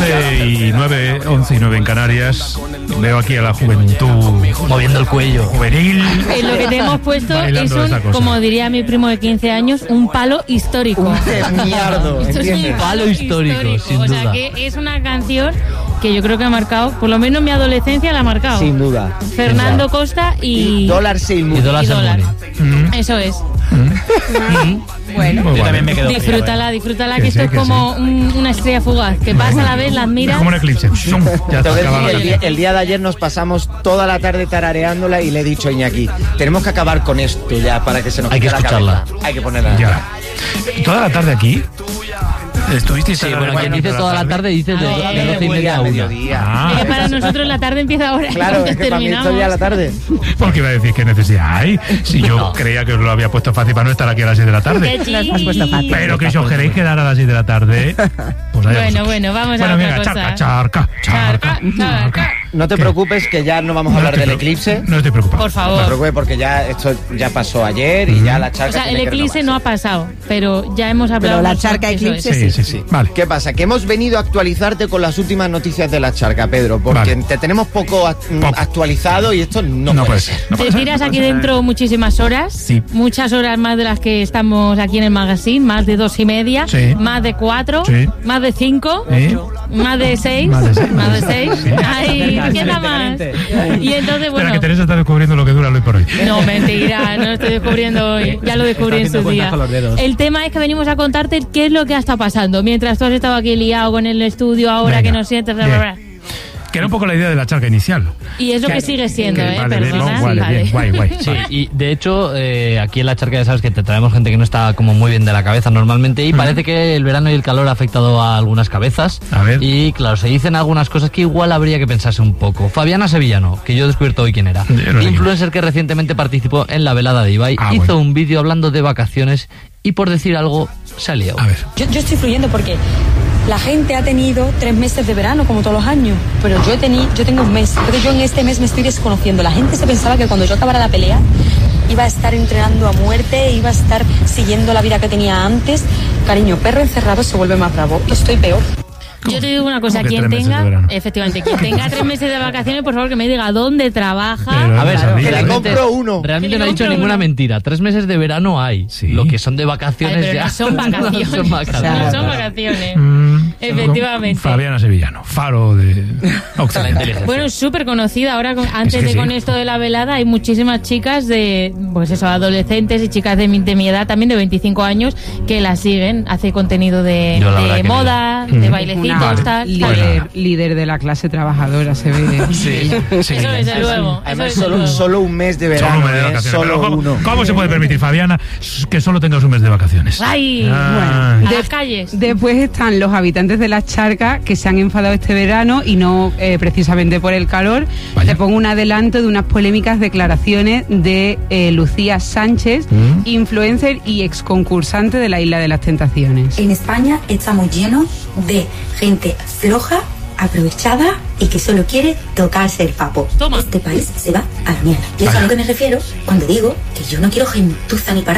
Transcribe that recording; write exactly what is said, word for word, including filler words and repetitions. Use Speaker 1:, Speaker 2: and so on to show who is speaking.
Speaker 1: once y nueve, once y nueve en Canarias. Veo aquí a la juventud
Speaker 2: moviendo el cuello.
Speaker 1: Juvenil.
Speaker 3: Eh, lo que te hemos puesto es un, como diría mi primo de quince años, un palo histórico.
Speaker 4: Un mierdo,
Speaker 3: Esto es un
Speaker 2: palo histórico, histórico, sin
Speaker 3: o
Speaker 2: duda.
Speaker 3: sea que es una canción que yo creo que ha marcado, por lo menos mi adolescencia la ha marcado.
Speaker 4: Sin duda.
Speaker 3: Fernando Costa y...
Speaker 4: y Dólar Sail
Speaker 2: Y Dólar Sail
Speaker 1: Mm.
Speaker 3: Eso es.
Speaker 1: Mm.
Speaker 3: Bueno,
Speaker 1: yo también
Speaker 2: me quedo
Speaker 3: disfrútala, disfrútala, que,
Speaker 1: Que
Speaker 3: esto
Speaker 1: sí,
Speaker 3: es
Speaker 1: que
Speaker 3: como
Speaker 1: sí.
Speaker 3: un, una estrella fugaz, que pasa a la vez, las
Speaker 1: Es
Speaker 3: miras.
Speaker 1: como un eclipse. Shum, ya
Speaker 4: Te voy a
Speaker 1: está, acaba
Speaker 4: decir,
Speaker 1: la
Speaker 4: el, día, el día de ayer nos pasamos toda la tarde tarareándola y le he dicho a Iñaki, tenemos que acabar con esto ya para que se nos
Speaker 2: Hay que
Speaker 4: quite la
Speaker 2: escucharla.
Speaker 4: cabeza. Hay que ponerla.
Speaker 1: Ya. Toda la tarde aquí. ¿Estuvisteis
Speaker 2: Sí,
Speaker 1: a la
Speaker 2: bueno, quien
Speaker 1: reunión
Speaker 2: dice toda la tarde dice de,
Speaker 3: Ah,
Speaker 2: de doce y media a una.
Speaker 4: mediodía.
Speaker 1: Ah,
Speaker 3: Es que para nosotros la tarde empieza ahora.
Speaker 4: Claro, es que para mí
Speaker 3: terminamos.
Speaker 4: esto ya la tarde.
Speaker 1: porque iba a decir que necesidad hay. Si yo
Speaker 2: No.
Speaker 1: creía que os lo había puesto fácil para no estar aquí a las seis de la tarde.
Speaker 3: Qué
Speaker 5: Las has puesto fácil.
Speaker 1: Pero que si os queréis quedar a las seis de la tarde, pues allá
Speaker 3: Bueno,
Speaker 1: vosotros.
Speaker 3: bueno, vamos a
Speaker 1: Bueno,
Speaker 3: otra
Speaker 1: venga,
Speaker 3: cosa.
Speaker 1: charca, charca, charca,
Speaker 3: Charca, charca.
Speaker 4: No te
Speaker 1: ¿Qué?
Speaker 4: preocupes que ya no vamos a
Speaker 1: No
Speaker 4: hablar
Speaker 1: estoy
Speaker 4: del
Speaker 1: preocup-
Speaker 4: eclipse.
Speaker 1: No estoy preocupado.
Speaker 3: Por
Speaker 4: No te
Speaker 3: favor.
Speaker 4: preocupes porque ya esto ya pasó ayer y ya la charca
Speaker 3: O sea, el
Speaker 4: tiene que
Speaker 3: eclipse no ha
Speaker 4: renovarse.
Speaker 3: pasado, pero ya hemos hablado.
Speaker 5: Pero la
Speaker 3: mucho,
Speaker 5: charca
Speaker 3: eso
Speaker 5: eclipse
Speaker 3: es.
Speaker 1: Sí, sí, sí. Vale.
Speaker 4: ¿Qué pasa? Que hemos venido a actualizarte con las últimas noticias de la charca, Pedro, porque
Speaker 1: Vale.
Speaker 4: te tenemos poco, act-
Speaker 1: Poco.
Speaker 4: actualizado y esto no,
Speaker 1: No
Speaker 4: puede
Speaker 1: puede
Speaker 4: ser.
Speaker 1: ser. No
Speaker 3: Te
Speaker 1: puede ser,
Speaker 3: tiras
Speaker 1: no
Speaker 3: aquí
Speaker 1: puede ser.
Speaker 3: dentro muchísimas horas,
Speaker 1: Sí.
Speaker 3: muchas horas más de las que estamos aquí en el magazine, más de dos y media,
Speaker 1: Sí.
Speaker 3: más de cuatro,
Speaker 1: Sí.
Speaker 3: más de cinco,
Speaker 1: ¿Eh?
Speaker 3: más de seis,
Speaker 1: Más de seis.
Speaker 3: más de seis.
Speaker 1: Sí.
Speaker 3: Ay, ¿qué da más? Y entonces,
Speaker 1: Espera,
Speaker 3: bueno,
Speaker 1: que Teresa está descubriendo lo que dura hoy por hoy.
Speaker 3: no, mentira, no lo estoy descubriendo hoy, ya lo descubrí en su día. El tema es que venimos a contarte qué es lo que ha estado pasando, mientras tú has estado aquí liado con el estudio, ahora
Speaker 1: Venga.
Speaker 3: que nos sientes, bla, bla, bla.
Speaker 1: Que era un poco la idea de la charca inicial.
Speaker 3: Y es lo que sigue siendo,
Speaker 1: Que
Speaker 3: ¿eh?
Speaker 1: vale, bien,
Speaker 3: Perdona.
Speaker 1: no, vale,
Speaker 3: Vale.
Speaker 1: bien, guay, guay.
Speaker 2: Sí, y de hecho, eh, aquí en la charca ya sabes que te traemos gente que no está como muy bien de la cabeza normalmente y parece que el verano y el calor ha afectado a algunas cabezas.
Speaker 1: A ver.
Speaker 2: Y claro, se dicen algunas cosas que igual habría que pensarse un poco. Fabiana Sevillano, que yo he descubierto hoy quién era.
Speaker 1: Yo no sé
Speaker 2: Influencer que recientemente participó en la velada de Ibai,
Speaker 1: Ah,
Speaker 2: hizo
Speaker 1: bueno.
Speaker 2: un vídeo hablando de vacaciones y por decir algo se ha liado.
Speaker 1: A ver.
Speaker 6: Yo, yo estoy fluyendo porque la gente ha tenido tres meses de verano, como todos los años, pero yo, tení, yo tengo un mes. Entonces yo en este mes me estoy desconociendo. La gente se pensaba que cuando yo acabara la pelea iba a estar entrenando a muerte, iba a estar siguiendo la vida que tenía antes. Cariño, perro encerrado se vuelve más bravo. Yo estoy peor.
Speaker 3: Yo te digo una cosa,
Speaker 1: ¿Cómo que
Speaker 3: quien
Speaker 1: tres meses
Speaker 3: tenga,
Speaker 1: de verano?
Speaker 3: efectivamente, quien tenga tres meses de vacaciones, por favor que me diga dónde trabaja.
Speaker 1: Pero-
Speaker 2: A ver,
Speaker 1: Claro.
Speaker 4: Que le
Speaker 2: realmente,
Speaker 4: compro uno.
Speaker 2: realmente
Speaker 3: Que le
Speaker 2: no ha dicho
Speaker 3: compro
Speaker 2: ninguna
Speaker 3: uno.
Speaker 2: mentira. Tres meses de verano hay.
Speaker 1: Sí.
Speaker 2: Lo que son de
Speaker 3: Ay,
Speaker 2: vacaciones
Speaker 3: pero
Speaker 2: ya
Speaker 3: no son vacaciones.
Speaker 2: no son vacaciones.
Speaker 3: No son vacaciones.
Speaker 1: Mm,
Speaker 3: Efectivamente.
Speaker 1: Fabiana Sevillano, faro de
Speaker 2: La
Speaker 1: Occidente.
Speaker 2: inteligencia.
Speaker 3: Bueno, es súper conocida. Ahora, con- antes
Speaker 1: Es que
Speaker 3: de
Speaker 1: sí.
Speaker 3: con esto de la velada, hay muchísimas chicas de, pues eso, adolescentes y chicas de mi, de mi edad, también de veinticinco años, que la siguen. Hace contenido de,
Speaker 2: Yo la
Speaker 3: de
Speaker 2: verdad que
Speaker 3: moda,
Speaker 1: mira.
Speaker 3: de
Speaker 1: Mm.
Speaker 3: bailecitos,
Speaker 5: Una
Speaker 3: tal.
Speaker 1: Pues
Speaker 5: líder,
Speaker 1: nada.
Speaker 5: líder de la clase trabajadora, se ve.
Speaker 1: Sí, sí.
Speaker 3: Eso desde luego.
Speaker 4: Además,
Speaker 3: eso desde
Speaker 4: solo,
Speaker 3: luego.
Speaker 4: solo un mes de verano,
Speaker 1: Solo un mes de
Speaker 4: ¿eh?
Speaker 1: vacaciones.
Speaker 4: Solo
Speaker 1: Pero ¿cómo,
Speaker 4: uno.
Speaker 1: ¿Cómo se puede permitir, Fabiana, que solo tengas un mes de vacaciones?
Speaker 3: ¡Ay!
Speaker 1: Ah.
Speaker 3: A las calles.
Speaker 5: Después están los habitantes de las charcas que se han enfadado este verano y no eh, precisamente por el calor.
Speaker 1: Vaya.
Speaker 5: Te pongo un adelanto de unas polémicas declaraciones de eh, Lucía Sánchez,
Speaker 1: Mm.
Speaker 5: influencer y exconcursante de la Isla de las Tentaciones.
Speaker 7: En España estamos llenos de gente floja, aprovechada y que solo quiere tocarse el papo.
Speaker 3: Toma.
Speaker 7: Este país se va a la mierda. Y eso es a lo que me refiero cuando digo que yo no quiero gentuza ni para